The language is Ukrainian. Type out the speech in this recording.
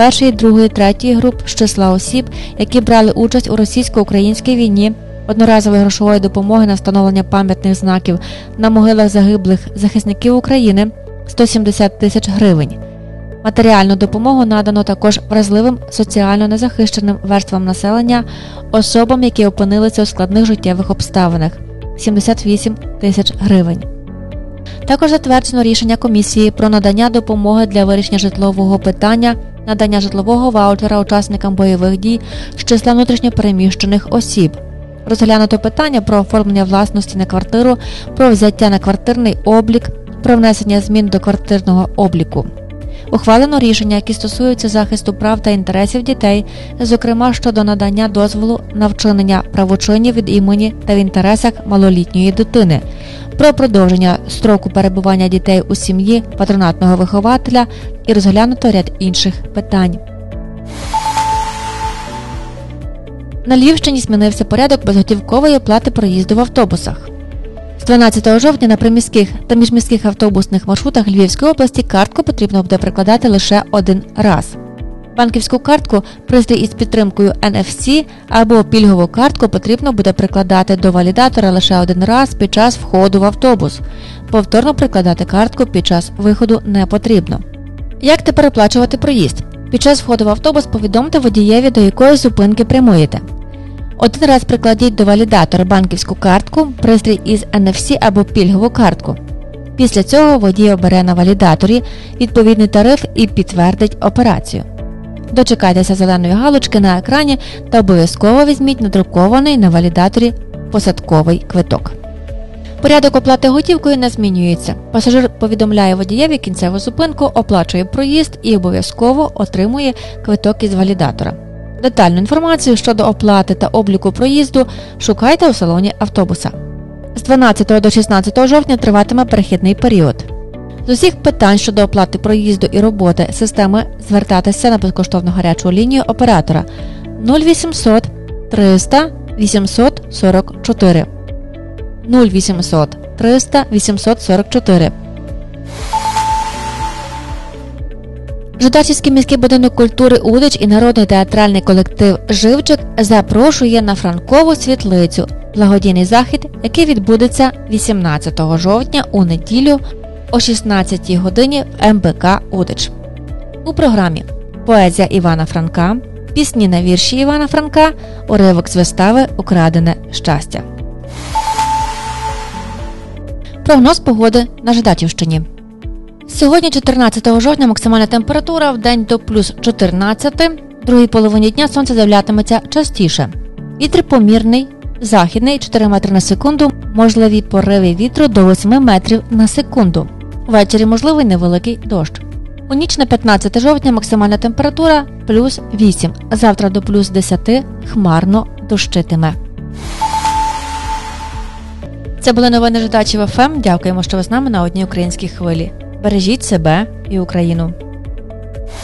першої, другої, третьої груп з числа осіб, які брали участь у російсько-українській війні, одноразової грошової допомоги на встановлення пам'ятних знаків на могилах загиблих захисників України – 170 тисяч гривень. Матеріальну допомогу надано також вразливим соціально незахищеним верствам населення, особам, які опинилися у складних життєвих обставинах – 78 тисяч гривень. Також затверджено рішення комісії про надання допомоги для вирішення житлового питання, надання житлового ваучера учасникам бойових дій з числа внутрішньопереміщених осіб. Розглянуто питання про оформлення власності на квартиру, про взяття на квартирний облік, про внесення змін до квартирного обліку. Ухвалено рішення, які стосуються захисту прав та інтересів дітей, зокрема щодо надання дозволу на вчинення правочинів від імені та в інтересах малолітньої дитини, про продовження строку перебування дітей у сім'ї патронатного вихователя і розглянуто ряд інших питань. На Львівщині змінився порядок безготівкової оплати проїзду в автобусах. З 12 жовтня на приміських та міжміських автобусних маршрутах Львівської області картку потрібно буде прикладати лише один раз. Банківську картку, пристрій із підтримкою NFC або пільгову картку потрібно буде прикладати до валідатора лише один раз під час входу в автобус. Повторно прикладати картку під час виходу не потрібно. Як тепер оплачувати проїзд? Під час входу в автобус повідомте водієві, до якої зупинки прямуєте. Один раз прикладіть до валідатора банківську картку, пристрій із NFC або пільгову картку. Після цього водій обере на валідаторі відповідний тариф і підтвердить операцію. Дочекайтеся зеленої галочки на екрані та обов'язково візьміть надрукований на валідаторі посадковий квиток. Порядок оплати готівкою не змінюється. Пасажир повідомляє водієві кінцеву зупинку, оплачує проїзд і обов'язково отримує квиток із валідатора. Детальну інформацію щодо оплати та обліку проїзду шукайте у салоні автобуса. З 12 до 16 жовтня триватиме перехідний період. З усіх питань щодо оплати проїзду і роботи системи звертатися на безкоштовну гарячу лінію оператора 0800 300 844. 0800 300 844. Жидачівський міський будинок культури «Удич» і народний театральний колектив «Живчик» запрошує на Франкову світлицю – благодійний захід, який відбудеться 18 жовтня у неділю о 16 годині в МБК «Удич». У програмі поезія Івана Франка, пісні на вірші Івана Франка, уривок з вистави «Украдене щастя». Прогноз погоди на Жидачівщині. Сьогодні, 14 жовтня, максимальна температура в день до плюс 14, в другій половині дня сонце з'являтиметься частіше. Вітер помірний, західний 4 метри на секунду, можливі пориви вітру до 8 метрів на секунду. Ввечері можливий невеликий дощ. У ніч на 15 жовтня максимальна температура плюс 8, завтра до плюс 10 хмарно дощитиме. Це були новини Жидачів ФМ. Дякуємо, що ви з нами на одній українській хвилі. Бережіть себе і Україну.